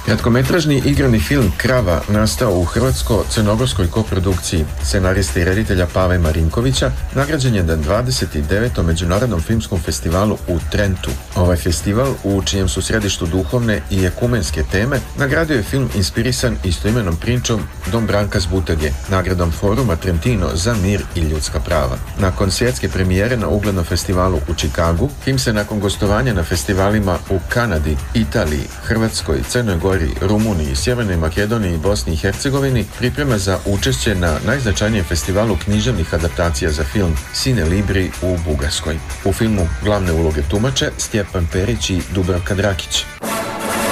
Kratkometražni igrani film Krava nastao u hrvatsko-crnogorskoj koprodukciji scenarista i reditelja Pave Marinkovića nagrađen je na 29. Međunarodnom filmskom festivalu u Trentu. Ovaj festival, u čijem su središtu duhovne i ekumenske teme, nagradio je film inspirisan istoimenom pričom Dom Branka Zbutege, nagradom Foruma Trentino za mir i ljudska prava. Nakon svjetske premijere na uglednom festivalu u Čikagu, film se nakon gostovanja na festivalima u Kanadi, Italiji, Hrvatskoj, Crnoj Gori, Rumuniji, Sjevernoj Makedoniji i Bosni i Hercegovini priprema za učešće na najznačajnijem festivalu književnih adaptacija za film Cine Libri u Bugarskoj. U filmu glavne uloge tumače Stjepan Perić i Dubravka Drakić.